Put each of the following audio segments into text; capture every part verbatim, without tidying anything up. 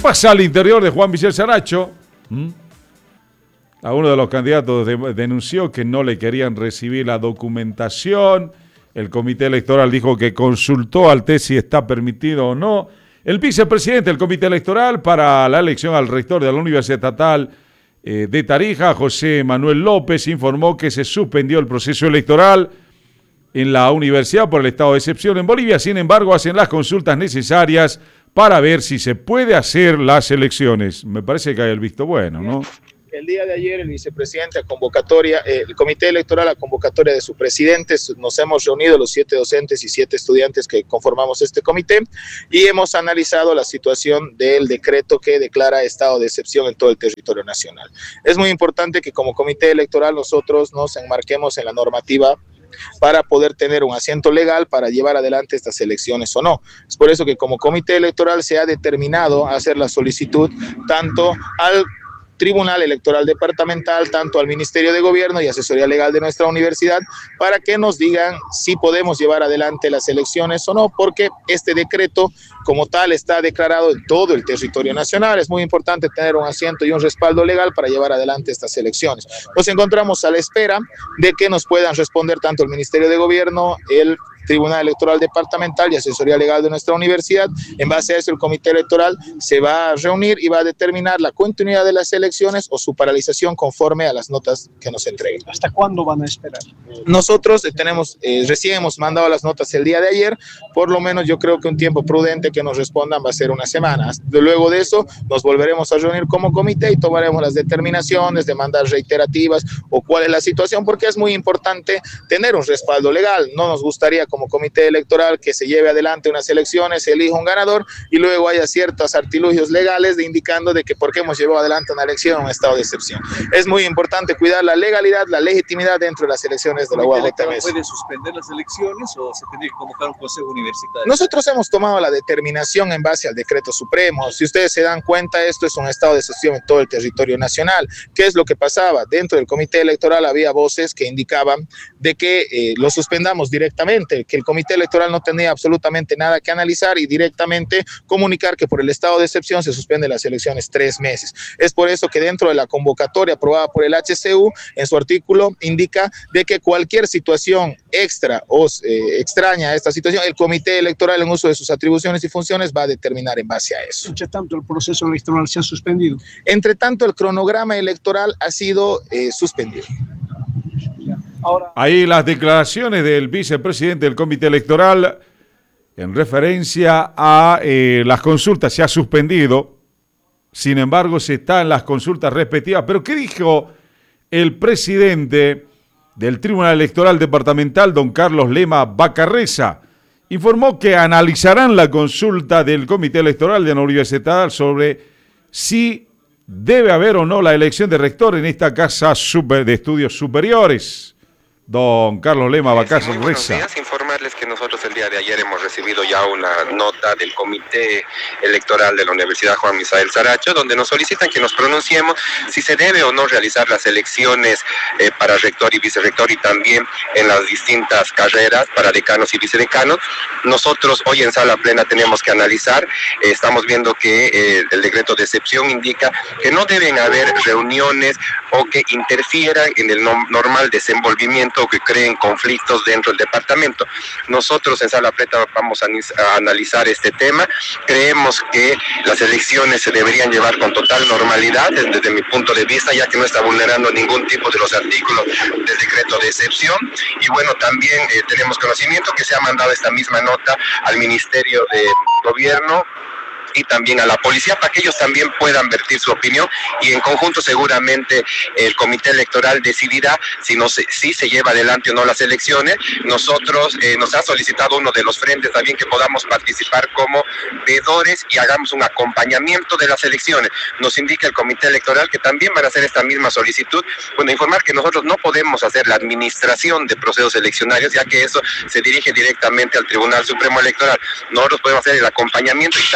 pasa al interior de Juan Michel Saracho? ¿Mm? A uno de los candidatos de, denunció que no le querían recibir la documentación. El comité electoral dijo que consultó al T E S si está permitido o no. El vicepresidente del comité electoral para la elección al rector de la Universidad Estatal eh, de Tarija, José Manuel López, informó que se suspendió el proceso electoral en la universidad por el estado de excepción en Bolivia. Sin embargo, hacen las consultas necesarias para ver si se puede hacer las elecciones. Me parece que hay el visto bueno, ¿no? El día de ayer el vicepresidente a convocatoria, eh, el comité electoral a convocatoria de su presidente, nos hemos reunido los siete docentes y siete estudiantes que conformamos este comité y hemos analizado la situación del decreto que declara estado de excepción en todo el territorio nacional. Es muy importante que como comité electoral nosotros nos enmarquemos en la normativa para poder tener un asiento legal para llevar adelante estas elecciones o no. Es por eso que como comité electoral se ha determinado hacer la solicitud tanto al Tribunal Electoral Departamental, tanto al Ministerio de Gobierno y Asesoría Legal de nuestra universidad, para que nos digan si podemos llevar adelante las elecciones o no, porque este decreto como tal está declarado en todo el territorio nacional. Es muy importante tener un asiento y un respaldo legal para llevar adelante estas elecciones. Nos encontramos a la espera de que nos puedan responder tanto el Ministerio de Gobierno, el Tribunal Electoral Departamental y Asesoría Legal de nuestra universidad. En base a eso, el comité electoral se va a reunir y va a determinar la continuidad de las elecciones o su paralización conforme a las notas que nos entreguen. ¿Hasta cuándo van a esperar? Nosotros tenemos, eh, recién hemos mandado las notas el día de ayer, por lo menos yo creo que un tiempo prudente que nos respondan va a ser una semana. Luego de eso, nos volveremos a reunir como comité y tomaremos las determinaciones de mandar reiterativas o cuál es la situación, porque es muy importante tener un respaldo legal. No nos gustaría como comité electoral que se lleve adelante unas elecciones, se elija un ganador y luego haya ciertos artilugios legales de indicando de que por qué hemos llevado adelante una elección en un estado de excepción. Es muy importante cuidar la legalidad, la legitimidad dentro de las elecciones de la U A J M S. ¿Puede suspender las elecciones o se tendría que convocar un consejo universitario? Nosotros hemos tomado la determinación en base al decreto supremo. Si ustedes se dan cuenta, esto es un estado de excepción en todo el territorio nacional. ¿Qué es lo que pasaba? Dentro del comité electoral había voces que indicaban de que eh, lo suspendamos directamente, que el comité electoral no tenía absolutamente nada que analizar y directamente comunicar que por el estado de excepción se suspenden las elecciones tres meses. Es por eso que dentro de la convocatoria aprobada por el H C U, en su artículo indica de que cualquier situación extra o eh, extraña a esta situación, el comité electoral en uso de sus atribuciones y funciones va a determinar en base a eso. Entre tanto, el proceso electoral se ha suspendido. Entre tanto, el cronograma electoral ha sido eh, suspendido. Ahora, ahí las declaraciones del vicepresidente del comité electoral en referencia a eh, las consultas. Se ha suspendido, sin embargo se está en las consultas respectivas. Pero ¿qué dijo el presidente del Tribunal Electoral Departamental, don Carlos Lema Bacarreza? Informó que analizarán la consulta del comité electoral de la Universidad sobre si debe haber o no la elección de rector en esta casa super de estudios superiores. Don Carlos Lema Bacarreza. Sí, muy buenos días, informarles que nosotros el día de ayer hemos recibido ya una nota del Comité Electoral de la Universidad Juan Misael Saracho, donde nos solicitan que nos pronunciemos si se debe o no realizar las elecciones eh, para rector y vicerrector y también en las distintas carreras para decanos y vicedecanos. Nosotros hoy en sala plena tenemos que analizar, eh, estamos viendo que eh, el decreto de excepción indica que no deben haber reuniones o que interfieran en el no, normal desenvolvimiento o que creen conflictos dentro del departamento. Nosotros en sala plena vamos a, a analizar este tema. Creemos que las elecciones se deberían llevar con total normalidad desde, desde mi punto de vista, ya que no está vulnerando ningún tipo de los artículos del decreto de excepción. Y bueno, también eh, tenemos conocimiento que se ha mandado esta misma nota al Ministerio de Gobierno y también a la policía para que ellos también puedan vertir su opinión y en conjunto seguramente el comité electoral decidirá si no se, si se lleva adelante o no las elecciones. Nosotros eh, nos ha solicitado uno de los frentes también que podamos participar como veedores y hagamos un acompañamiento de las elecciones. Nos indica el comité electoral que también van a hacer esta misma solicitud. Bueno, informar que nosotros no podemos hacer la administración de procesos eleccionarios, ya que eso se dirige directamente al Tribunal Supremo Electoral. Nosotros podemos hacer el acompañamiento y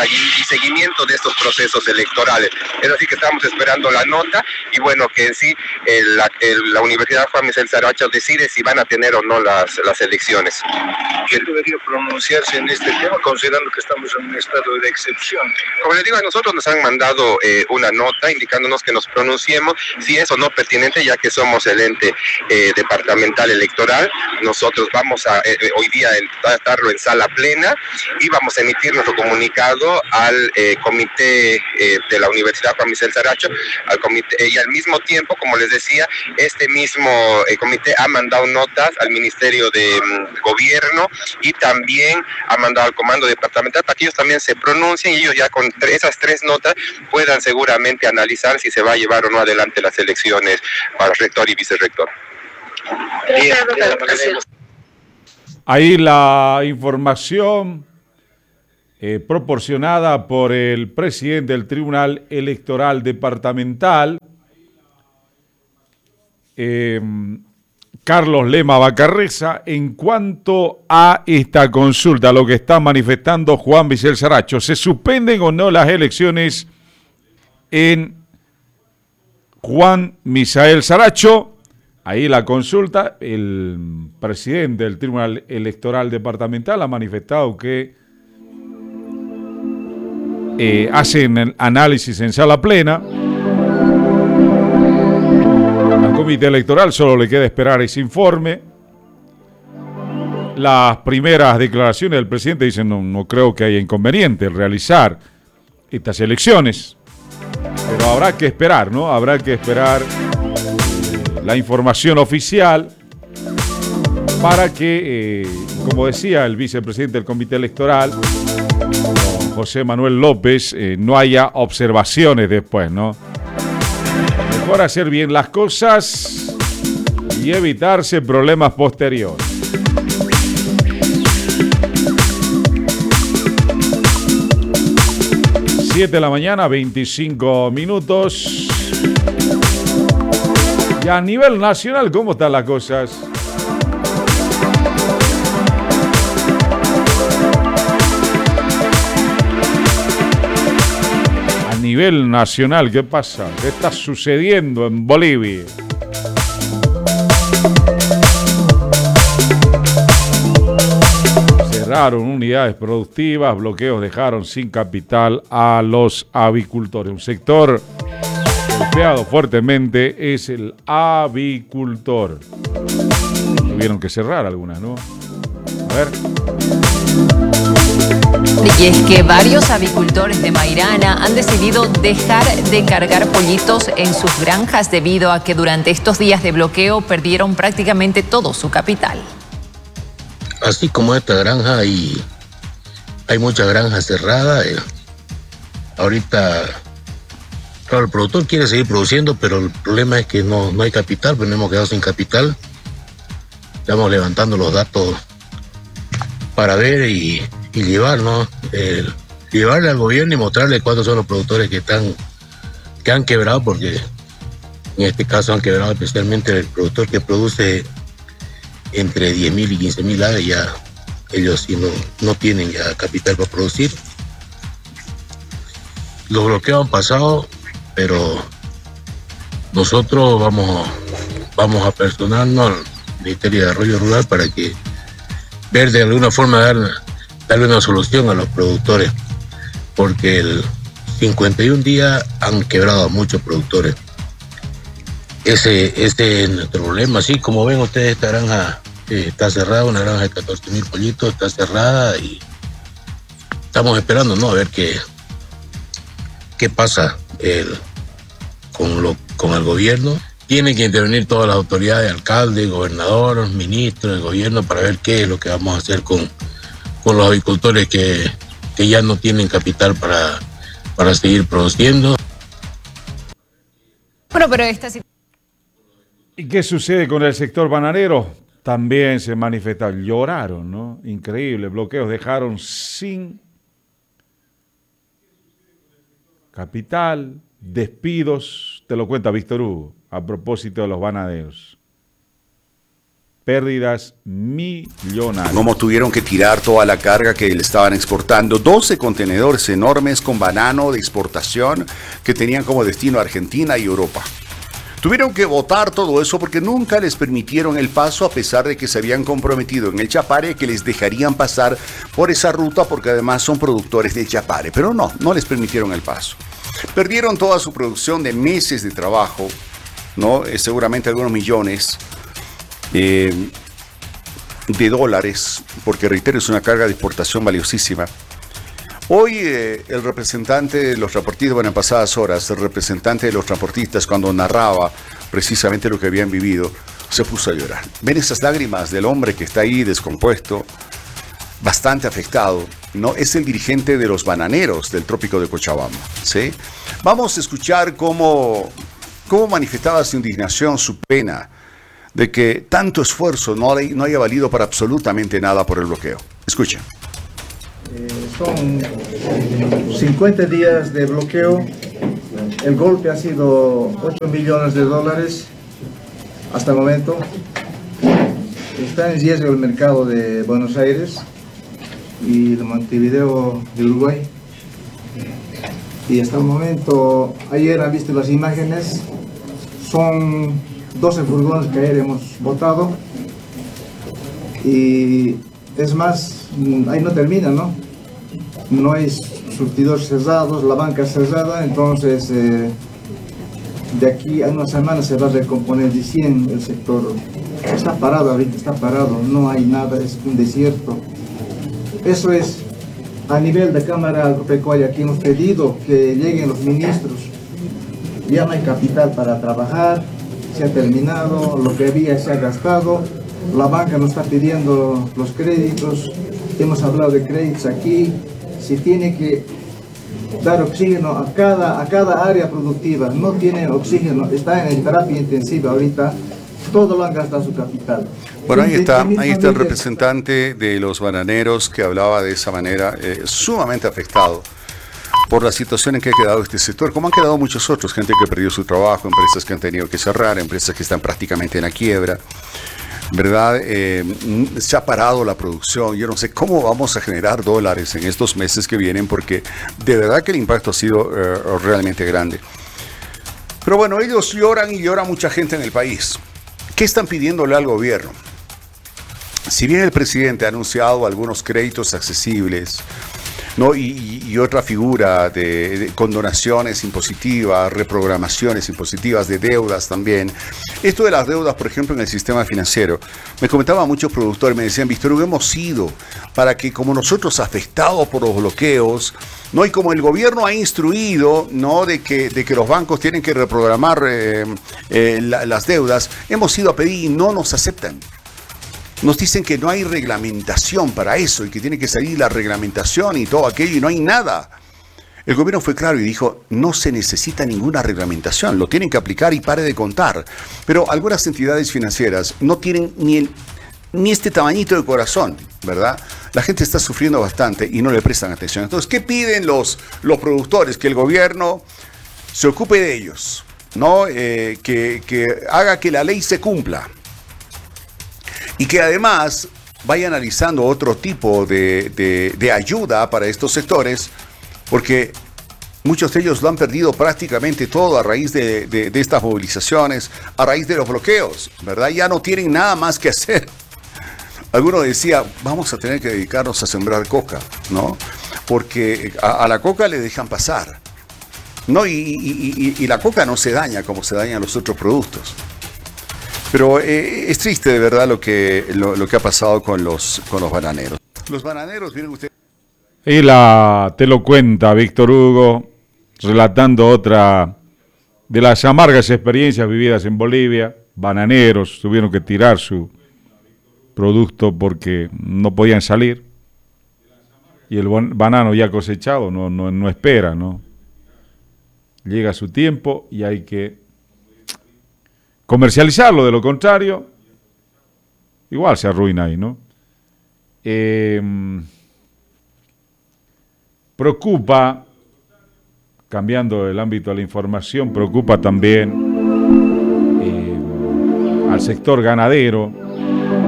y seguimiento de estos procesos electorales. Es así que estamos esperando la nota y bueno, que en sí el, la, el, la Universidad Juan Misael Saracho decide si van a tener o no las, las elecciones. ¿Quién debería pronunciarse en este tema, considerando que estamos en un estado de excepción? Como les digo, a nosotros nos han mandado eh, una nota indicándonos que nos pronunciemos si es o no pertinente, ya que somos el ente eh, departamental electoral. Nosotros vamos a eh, hoy día a estarlo en sala plena y vamos a emitir nuestro comunicado al eh, comité eh, de la Universidad Juan Misael Saracho, al comité, y al mismo tiempo, como les decía, este mismo eh, comité ha mandado notas al Ministerio de um, Gobierno y también ha mandado al Comando Departamental para que ellos también se pronuncien y ellos ya con tres, esas tres notas puedan seguramente analizar si se va a llevar o no adelante las elecciones para rector y vicerrector. Bien, bien, ahí la información eh, proporcionada por el presidente del Tribunal Electoral Departamental, eh, Carlos Lema Bacarreza, en cuanto a esta consulta, lo que está manifestando Juan Misael Saracho. ¿Se suspenden o no las elecciones en Juan Misael Saracho? Ahí la consulta, el presidente del Tribunal Electoral Departamental ha manifestado que eh, hacen el análisis en sala plena. Al comité electoral solo le queda esperar ese informe. Las primeras declaraciones del presidente dicen no, no creo que haya inconveniente en realizar estas elecciones, pero habrá que esperar, ¿no? Habrá que esperar la información oficial para que, eh, como decía el vicepresidente del comité electoral, José Manuel López, eh, no haya observaciones después, ¿no? Mejor hacer bien las cosas y evitarse problemas posteriores. siete de la mañana, veinticinco minutos. Y a nivel nacional, ¿cómo están las cosas? A nivel nacional, ¿qué pasa? ¿Qué está sucediendo en Bolivia? Cerraron unidades productivas, bloqueos dejaron sin capital a los avicultores. Un sector golpeado fuertemente es el avicultor. Tuvieron que cerrar algunas, ¿no? A ver. Y es que varios avicultores de Mairana han decidido dejar de cargar pollitos en sus granjas debido a que durante estos días de bloqueo perdieron prácticamente todo su capital. Así como esta granja, hay, hay muchas granjas cerradas. Eh. Ahorita, claro, el productor quiere seguir produciendo, pero el problema es que no, no hay capital, pues nos hemos quedado sin capital. Estamos levantando los datos para ver y, y llevar, ¿no? Eh, llevarle al gobierno y mostrarle cuántos son los productores que están que han quebrado, porque en este caso han quebrado especialmente el productor que produce entre diez mil y quince mil aves. Ya ellos sí no, no tienen ya capital para producir. Los bloqueos han pasado, pero nosotros vamos, vamos a personarnos al Ministerio de Desarrollo Rural para que ver de alguna forma dar, darle una solución a los productores, porque el cincuenta y un días han quebrado a muchos productores. Ese, ese es nuestro problema. Así como ven ustedes, esta granja eh, está cerrada, una granja de catorce mil pollitos, está cerrada y estamos esperando, ¿no? A ver qué, qué pasa el, con, lo, con el gobierno. Tienen que intervenir todas las autoridades, alcaldes, gobernadores, ministros del gobierno, para ver qué es lo que vamos a hacer con, con los avicultores que, que ya no tienen capital para, para seguir produciendo. Bueno, pero esta situación... ¿Y qué sucede con el sector bananero? También se manifestaron, lloraron, ¿no? Increíble, bloqueos dejaron sin capital, despidos, te lo cuenta Víctor Hugo, a propósito de los bananeros. pérdidas millonarias. Como tuvieron que tirar toda la carga que le estaban exportando, doce contenedores enormes con banano de exportación que tenían como destino Argentina y Europa. Tuvieron que botar todo eso porque nunca les permitieron el paso, a pesar de que se habían comprometido en el Chapare que les dejarían pasar por esa ruta, porque además son productores de Chapare. Pero no, no les permitieron el paso. Perdieron toda su producción de meses de trabajo, ¿no? Eh, seguramente algunos millones eh, de dólares, porque reitero, es una carga de exportación valiosísima. Hoy eh, el representante de los transportistas, bueno, en pasadas horas, el representante de los transportistas, cuando narraba precisamente lo que habían vivido, se puso a llorar. Ven esas lágrimas del hombre que está ahí descompuesto, bastante afectado, ¿no? Es el dirigente de los bananeros del trópico de Cochabamba, ¿sí? Vamos a escuchar cómo, cómo manifestaba su indignación, su pena de que tanto esfuerzo no, hay, no haya valido para absolutamente nada por el bloqueo. Escuchen. Eh, son cincuenta días de bloqueo. El golpe ha sido ocho millones de dólares hasta el momento. Está en riesgo el mercado de Buenos Aires y de Montevideo de Uruguay. Y hasta el momento, ayer han visto las imágenes, son doce furgones que ayer hemos botado. Y es más, ahí no termina, ¿no? No hay surtidores cerrados, la banca cerrada, entonces eh, de aquí a una semana se va a recomponer de cien el sector. Está parado ahorita, está parado, no hay nada, es un desierto. Eso es, a nivel de Cámara Agropecuaria, aquí hemos pedido que lleguen los ministros. Ya no hay capital para trabajar, se ha terminado, lo que había se ha gastado. La banca nos está pidiendo los créditos, hemos hablado de créditos aquí, se tiene que dar oxígeno a cada, a cada área productiva, no tiene oxígeno, está en terapia intensiva ahorita, todo lo han gastado su capital. Bueno, ahí está, ahí está el representante de los bananeros que hablaba de esa manera, eh, sumamente afectado por la situación en que ha quedado este sector, como han quedado muchos otros, gente que perdió su trabajo, empresas que han tenido que cerrar, empresas que están prácticamente en la quiebra. ¿Verdad? Eh, se ha parado la producción. Yo no sé cómo vamos a generar dólares en estos meses que vienen, porque de verdad que el impacto ha sido eh, realmente grande. Pero bueno, ellos lloran y llora mucha gente en el país. ¿Qué están pidiéndole al gobierno? Si bien el presidente ha anunciado algunos créditos accesibles, ¿no? y, y otra figura de, de condonaciones impositivas, reprogramaciones impositivas de deudas también. Esto de las deudas, por ejemplo, en el sistema financiero. Me comentaban muchos productores, me decían, Víctor, hemos ido para que, como nosotros afectados por los bloqueos, ¿no? y como el gobierno ha instruido, ¿no? de, que, de que los bancos tienen que reprogramar eh, eh, la, las deudas, hemos ido a pedir y no nos aceptan. Nos dicen que no hay reglamentación para eso y que tiene que salir la reglamentación y todo aquello y no hay nada. El gobierno fue claro y dijo, no se necesita ninguna reglamentación, lo tienen que aplicar y pare de contar. Pero algunas entidades financieras no tienen ni, el, ni este tamañito de corazón, ¿verdad? La gente está sufriendo bastante y no le prestan atención. Entonces, ¿qué piden los, los productores? Que el gobierno se ocupe de ellos, ¿no? Eh, que, que haga que la ley se cumpla. Y que además vaya analizando otro tipo de, de, de ayuda para estos sectores, porque muchos de ellos lo han perdido prácticamente todo a raíz de, de, de estas movilizaciones, a raíz de los bloqueos, ¿verdad? Ya no tienen nada más que hacer. Alguno decía, vamos a tener que dedicarnos a sembrar coca, ¿no? Porque a, a la coca le dejan pasar, ¿no? Y, y, y, y la coca no se daña como se dañan los otros productos. Pero eh, es triste de verdad lo que, lo, lo que ha pasado con los, con los bananeros. Los bananeros, miren ustedes. Y la, te lo cuenta Víctor Hugo, relatando otra de las amargas experiencias vividas en Bolivia. Bananeros tuvieron que tirar su producto porque no podían salir. Y el banano ya cosechado no, no, no espera, ¿no? Llega su tiempo y hay que comercializarlo, de lo contrario, igual se arruina ahí, ¿no? Eh, preocupa, cambiando el ámbito de la información, preocupa también eh, al sector ganadero,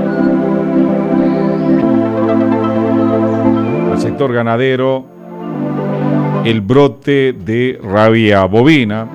sector ganadero el brote de rabia bovina.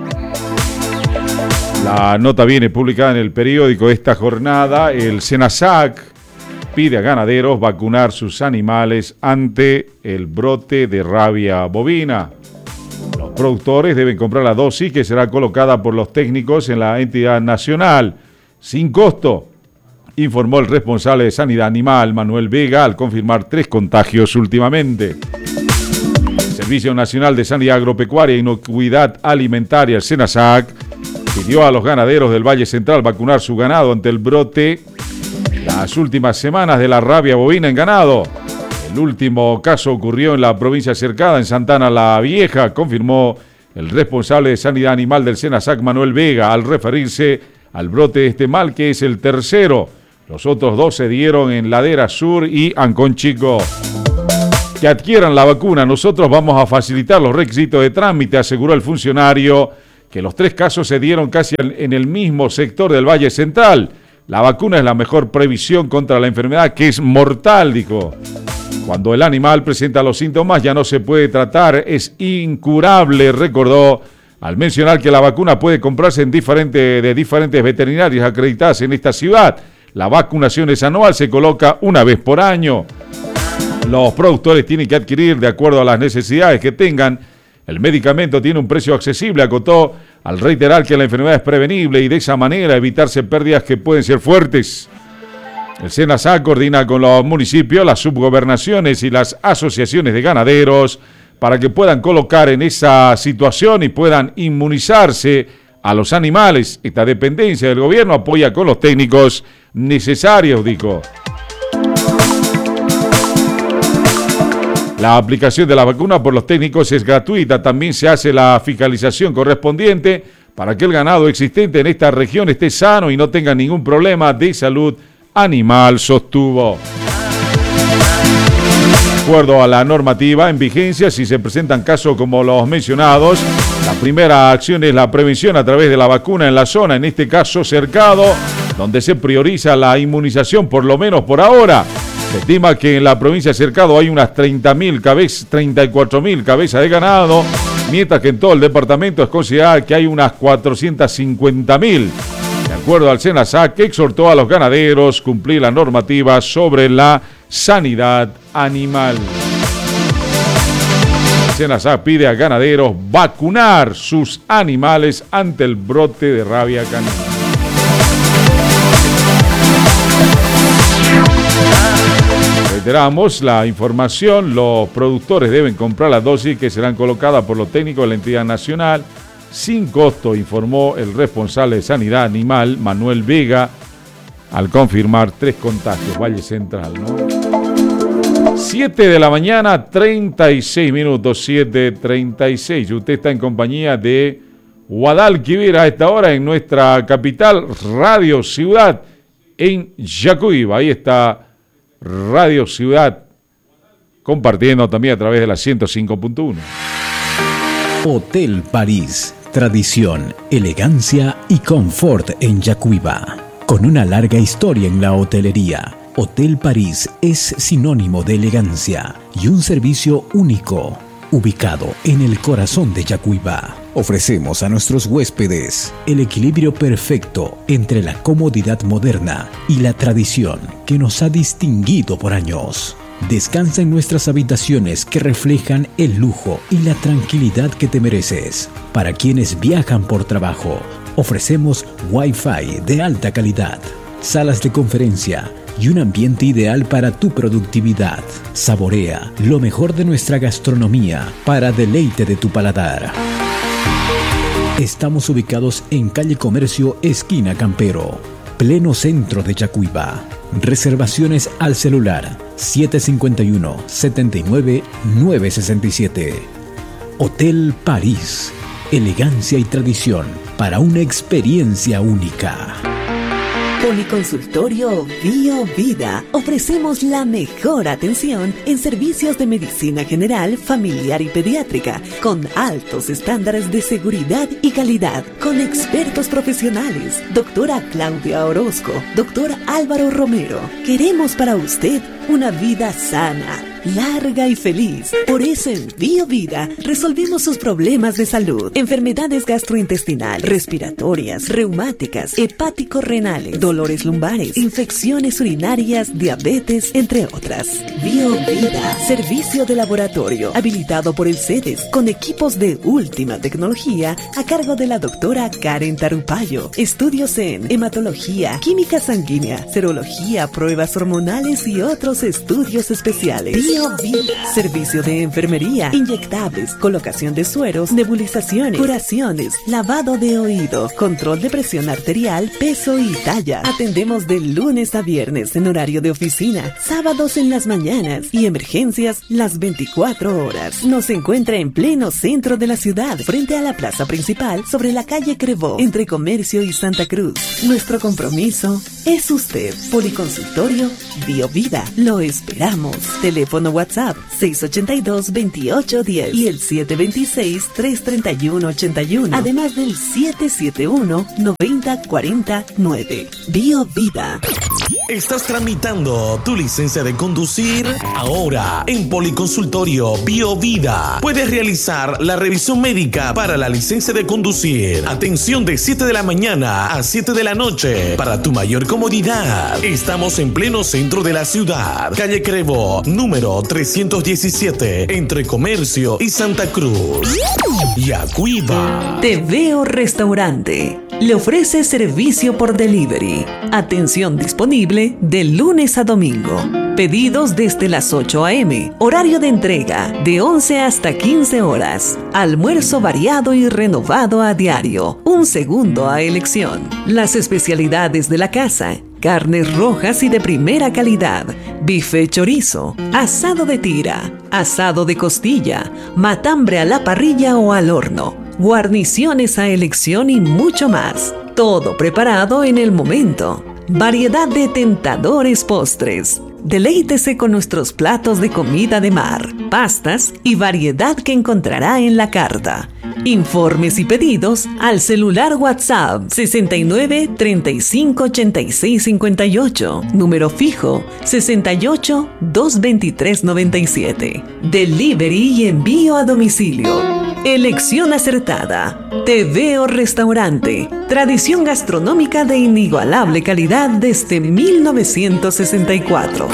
La nota viene publicada en el periódico esta jornada. El SENASAC pide a ganaderos vacunar sus animales ante el brote de rabia bovina. Los productores deben comprar la dosis que será colocada por los técnicos en la entidad nacional sin costo, informó el responsable de Sanidad Animal, Manuel Vega, al confirmar tres contagios últimamente. El Servicio Nacional de Sanidad Agropecuaria e Inocuidad Alimentaria, el SENASAC, pidió a los ganaderos del Valle Central vacunar su ganado ante el brote las últimas semanas de la rabia bovina en ganado. El último caso ocurrió en la provincia cercada, en Santana la Vieja, confirmó el responsable de Sanidad Animal del SENASAC, Manuel Vega, al referirse al brote de este mal, que es el tercero. Los otros dos se dieron en Ladera Sur y Ancón Chico. Que adquieran la vacuna, nosotros vamos a facilitar los requisitos de trámite, aseguró el funcionario, que los tres casos se dieron casi en el mismo sector del Valle Central. La vacuna es la mejor previsión contra la enfermedad, que es mortal, dijo. Cuando el animal presenta los síntomas ya no se puede tratar, es incurable, recordó, al mencionar que la vacuna puede comprarse en diferente, de diferentes veterinarias acreditadas en esta ciudad. La vacunación es anual, se coloca una vez por año. Los productores tienen que adquirir de acuerdo a las necesidades que tengan. El medicamento tiene un precio accesible, acotó, al reiterar que la enfermedad es prevenible y de esa manera evitarse pérdidas que pueden ser fuertes. El SENASAC coordina con los municipios, las subgobernaciones y las asociaciones de ganaderos para que puedan colocar en esa situación y puedan inmunizarse a los animales. Esta dependencia del gobierno apoya con los técnicos necesarios, dijo. La aplicación de la vacuna por los técnicos es gratuita. También se hace la fiscalización correspondiente para que el ganado existente en esta región esté sano y no tenga ningún problema de salud animal, sostuvo. De acuerdo a la normativa en vigencia, si se presentan casos como los mencionados, la primera acción es la prevención a través de la vacuna en la zona, en este caso cercado, donde se prioriza la inmunización, por lo menos por ahora. Se estima que en la provincia de Cercado hay unas treinta mil cabezas, treinta y cuatro mil cabezas de ganado, mientras que en todo el departamento es considerado que hay unas cuatrocientas cincuenta mil. De acuerdo al SENASAC, que exhortó a los ganaderos cumplir la normativa sobre la sanidad animal. El SENASAC pide a ganaderos vacunar sus animales ante el brote de rabia canina. Reiteramos la información, los productores deben comprar las dosis que serán colocadas por los técnicos de la entidad nacional sin costo, informó el responsable de Sanidad Animal, Manuel Vega, al confirmar tres contagios, Valle Central, ¿no? siete de la mañana, treinta y seis minutos, siete treinta y seis. Usted está en compañía de Guadalquivir a esta hora en nuestra capital, Radio Ciudad, en Yacuiba. Ahí está Radio Ciudad, compartiendo también a través de la ciento cinco punto uno. Hotel París, tradición, elegancia y confort en Yacuiba. Con una larga historia en la hotelería, Hotel París es sinónimo de elegancia y un servicio único. Ubicado en el corazón de Yacuiba, ofrecemos a nuestros huéspedes el equilibrio perfecto entre la comodidad moderna y la tradición que nos ha distinguido por años. Descansa en nuestras habitaciones que reflejan el lujo y la tranquilidad que te mereces. Para quienes viajan por trabajo, ofrecemos Wi-Fi de alta calidad, salas de conferencia y un ambiente ideal para tu productividad. Saborea lo mejor de nuestra gastronomía para deleite de tu paladar. Estamos ubicados en calle Comercio, esquina Campero, pleno centro de Yacuiba. Reservaciones al celular siete cinco uno, siete nueve, nueve seis siete. Hotel París, elegancia y tradición para una experiencia única. Policonsultorio Bio Vida. Ofrecemos la mejor atención en servicios de medicina general, familiar y pediátrica, con altos estándares de seguridad y calidad, con expertos profesionales. Doctora Claudia Orozco, doctor Álvaro Romero. Queremos para usted una vida sana, larga y feliz. Por eso en BioVida resolvemos sus problemas de salud, enfermedades gastrointestinales, respiratorias, reumáticas, hepático-renales, dolores lumbares, infecciones urinarias, diabetes, entre otras. BioVida, servicio de laboratorio, habilitado por el CEDES, con equipos de última tecnología a cargo de la doctora Karen Tarupayo. Estudios en hematología, química sanguínea, serología, pruebas hormonales y otros estudios especiales. BioVida, servicio de enfermería, inyectables, colocación de sueros, nebulizaciones, curaciones, lavado de oído, control de presión arterial, peso y talla. Atendemos de lunes a viernes en horario de oficina, sábados en las mañanas y emergencias las veinticuatro horas. Nos encuentra en pleno centro de la ciudad, frente a la plaza principal, sobre la calle Crevó, entre Comercio y Santa Cruz. Nuestro compromiso es usted. Policonsultorio BioVida. Lo esperamos. Teléfono WhatsApp seis ochenta y dos, veintiocho diez y el siete veintiséis, trescientos treinta y uno ochenta y uno, además del siete siete uno, noventa cuarenta nueve. BioVida. ¿Estás tramitando tu licencia de conducir? Ahora, en Policonsultorio BioVida, puedes realizar la revisión médica para la licencia de conducir. Atención de siete de la mañana a siete de la noche. Para tu mayor comodidad, estamos en pleno centro de la ciudad. Calle Crevó, número trescientos diecisiete, entre Comercio y Santa Cruz. Yacuiba. Te Veo Restaurante. Le ofrece servicio por delivery. Atención disponible de lunes a domingo. Pedidos desde las ocho a eme. Horario de entrega de once hasta quince horas. Almuerzo variado y renovado a diario. Un segundo a elección. Las especialidades de la casa: carnes rojas y de primera calidad, bife chorizo, asado de tira, asado de costilla, matambre a la parrilla o al horno, guarniciones a elección y mucho más. Todo preparado en el momento. Variedad de tentadores postres. Deleítese con nuestros platos de comida de mar, pastas y variedad que encontrará en la carta. Informes y pedidos al celular WhatsApp sesenta y nueve, treinta y cinco, ochenta y seis, cincuenta y ocho, número fijo sesenta y ocho, doscientos veintitrés, noventa y siete. Delivery y envío a domicilio. Elección acertada. Te Veo Restaurante. Tradición gastronómica de inigualable calidad desde mil novecientos sesenta y cuatro.